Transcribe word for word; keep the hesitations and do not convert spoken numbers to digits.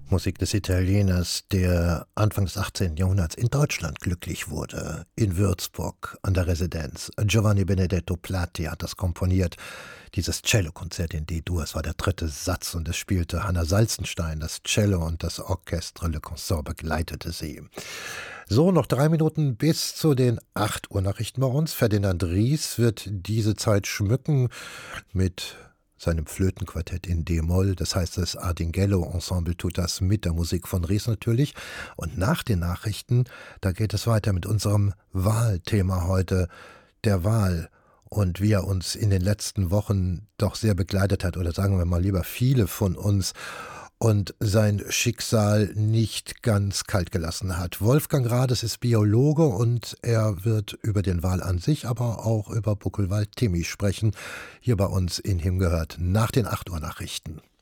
Musik des Italieners, der Anfang des achtzehnten. Jahrhunderts in Deutschland glücklich wurde, in Würzburg an der Residenz. Giovanni Benedetto Platti hat das komponiert, dieses Cellokonzert in D-Dur. Es war der dritte Satz und es spielte Hanna Salzenstein, das Cello, und das Orchestre Le Consort begleitete sie. So, noch drei Minuten bis zu den acht Uhr Nachrichten bei uns. Ferdinand Ries wird diese Zeit schmücken mit seinem Flötenquartett in D-Moll. Das heißt, das Ardinghello-Ensemble tut das mit der Musik von Ries natürlich. Und nach den Nachrichten, da geht es weiter mit unserem Wahlthema heute, der Wahl. Und wie er uns in den letzten Wochen doch sehr begleitet hat, oder sagen wir mal lieber viele von uns, und sein Schicksal nicht ganz kalt gelassen hat. Wolfgang Rades ist Biologe und er wird über den Wal an sich, aber auch über Buckelwald-Timi sprechen, hier bei uns in Himgehört nach den acht Uhr Nachrichten.